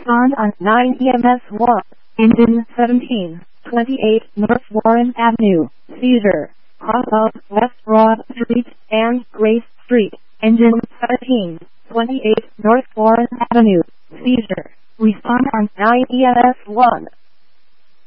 Respond on 9 EMS 1. Engine 17, 28 North Warren Avenue. Seizure. Cross of West Broad Street and Grace Street. Engine 17, 28 North Warren Avenue. Seizure. Respond on 9 EMS 1.